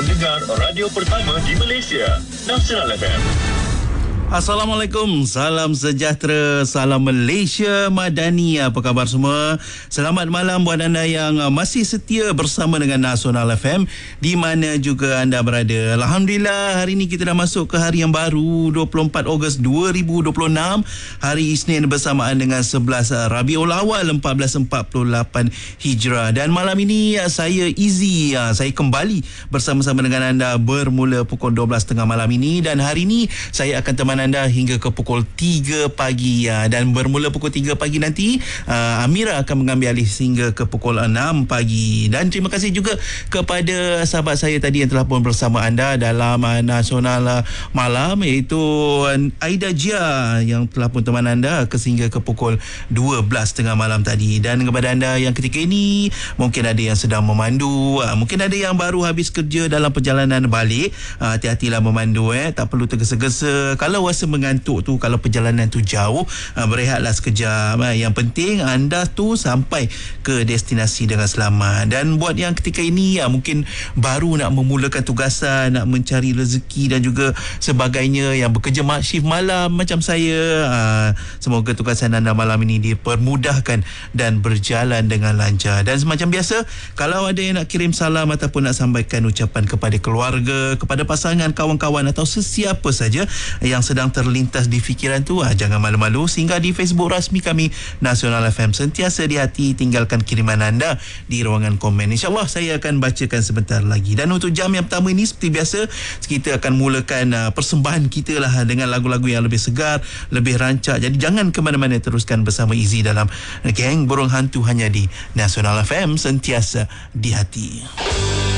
pendengar radio pertama di Malaysia, Nasional FM. Assalamualaikum, salam sejahtera, salam Malaysia Madani. Apa khabar semua? Selamat malam buat anda yang masih setia bersama dengan Nasional FM di mana juga anda berada. Alhamdulillah, hari ini kita dah masuk ke hari yang baru, 24 Ogos 2026, hari Isnin bersamaan dengan 11 Rabiul Awal 1448 Hijrah. Dan malam ini saya Izzy, saya kembali bersama-sama dengan anda bermula pukul 12.30 malam ini, dan hari ini saya akan temani anda hingga ke pukul 3 pagi, dan bermula pukul 3 pagi nanti Amira akan mengambil alih hingga ke pukul 6 pagi. Dan terima kasih juga kepada sahabat saya tadi yang telah pun bersama anda dalam Nasional Malam, iaitu Aida Jia yang telah pun teman anda sehingga ke pukul 12.30 malam tadi. Dan kepada anda yang ketika ini mungkin ada yang sedang memandu, mungkin ada yang baru habis kerja dalam perjalanan balik, hati-hatilah memandu, tak perlu tergesa-gesa. Kalau rasa mengantuk tu, kalau perjalanan tu jauh, berehatlah sekejap. Yang penting anda tu sampai ke destinasi dengan selamat. Dan buat yang ketika ini mungkin baru nak memulakan tugasan, nak mencari rezeki dan juga sebagainya, yang bekerja shift malam macam saya, semoga tugasan anda malam ini dipermudahkan dan berjalan dengan lancar. Dan semacam biasa, kalau ada yang nak kirim salam ataupun nak sampaikan ucapan kepada keluarga, kepada pasangan, kawan-kawan atau sesiapa saja yang sedang terlintas di fikiran tu, jangan malu-malu, singgah di Facebook rasmi kami Nasional FM. Sentiasa di hati, tinggalkan kiriman anda di ruangan komen. InsyaAllah saya akan bacakan sebentar lagi. Dan untuk jam yang pertama ini, seperti biasa, kita akan mulakan persembahan kita lah dengan lagu-lagu yang lebih segar, lebih rancak. Jadi jangan ke mana-mana, teruskan bersama Izzy dalam Geng Burung Hantu hanya di Nasional FM, sentiasa di hati.